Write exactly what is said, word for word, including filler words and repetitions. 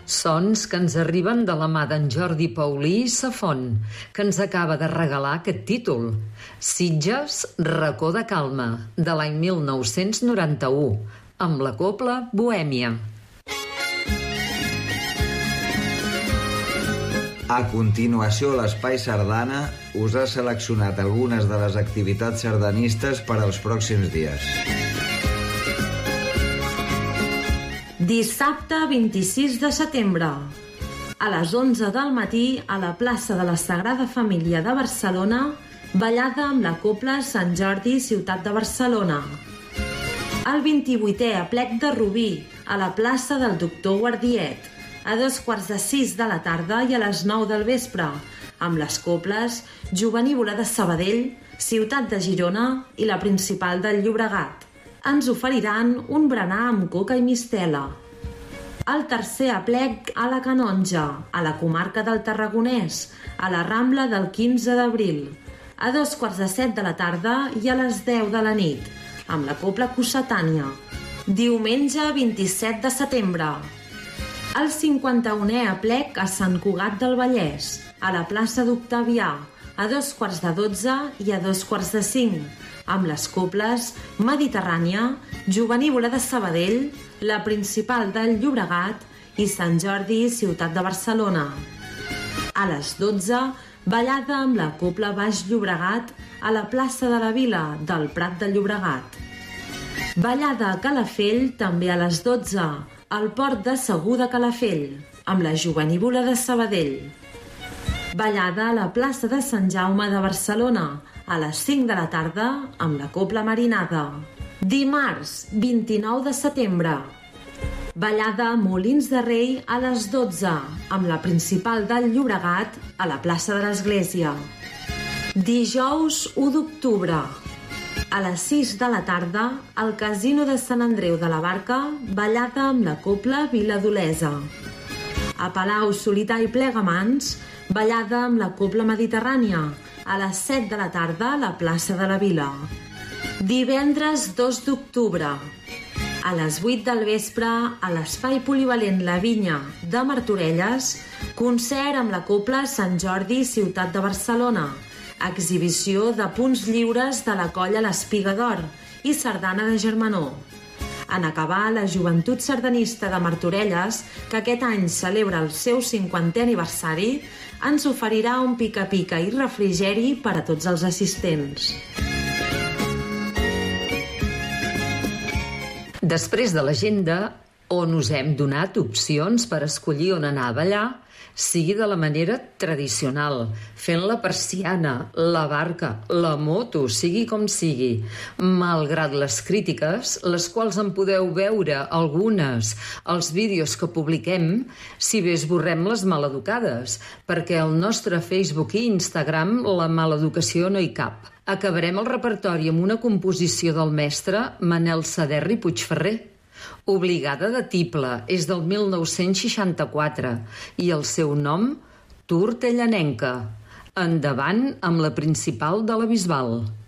Sons que ens arriben de la mà d'en Jordi Paulí i Safont, que ens acaba de regalar aquest títol. Sitges, racó de calma, de l'any mil nou-cents noranta-u, amb la cobla Bohèmia. A continuació, l'Espai Sardana us ha seleccionat algunes de les activitats sardanistes per als pròxims dies. Dissabte vint-i-sis de setembre, a les onze del matí, a la plaça de la Sagrada Família de Barcelona, ballada amb la cobla Sant Jordi, ciutat de Barcelona. El vint-i-vuitè aplec de Rubí, a la plaça del Doctor Guardiet, a dos quarts de sis de la tarda i a les nou del vespre, amb les cobles Jovenívola de Sabadell, ciutat de Girona i la Principal del Llobregat. Ens oferiran un berenar amb coca i mistela. El tercer aplec a la Canonja, a la comarca del Tarragonès, a la Rambla del quinze d'abril, a dos quarts de set de la tarda i a les deu de la nit, amb la cobla Cossetània. Diumenge vint-i-set de setembre, el cinquanta-unè aplec a Sant Cugat del Vallès, a la plaça d'Octavià, a dos quarts de dotze i a dos quarts de cinc, amb les cobles Mediterrània, Jovenívola de Sabadell, la Principal del Llobregat i Sant Jordi, ciutat de Barcelona. A les dotze, ballada amb la cobla Baix Llobregat a la plaça de la Vila del Prat de Llobregat. Ballada a Calafell també a les dotze, al port de Segur de Calafell, amb la Jovenívola de Sabadell. Ballada a la plaça de Sant Jaume de Barcelona, a les cinc de la tarda, amb la cobla Marinada. Dimarts, vint-i-nou de setembre, ballada a Molins de Rei a les dotze, amb la Principal del Llobregat, a la plaça de l'Església. Dijous, u d'octubre, a les sis de la tarda, al Casino de Sant Andreu de la Barca, ballada amb la cobla Viladolesa. A Palau Solità i Plegamans, ballada amb la cobla Mediterrània, a les set de la tarda a la plaça de la Vila. Divendres dos d'octubre, a les vuit del vespre, a l'Espai Polivalent La Vinya de Martorelles, concert amb la cobla Sant Jordi, ciutat de Barcelona, exhibició de punts lliures de la colla l'Espiga d'Or i sardana de Germanó. En acabar, la Joventut Sardanista de Martorelles, que aquest any celebra el seu cinquantè aniversari, ens oferirà un pica-pica i refrigeri per a tots els assistents. Després de l'agenda, on us hem donat opcions per escollir on anar a ballar, sigui de la manera tradicional, fent la persiana, la barca, la moto, sigui com sigui. Malgrat les crítiques, les quals en podeu veure algunes als vídeos que publiquem, si bé esborrem les maleducades, perquè al nostre Facebook i Instagram la maleducació no hi cap. Acabarem el repertori amb una composició del mestre Manel Saderri Puigferrer. Obligada de tible, és del mil nou-cents seixanta-quatre i el seu nom, Tortellanenca. Endavant amb la Principal de la Bisbal.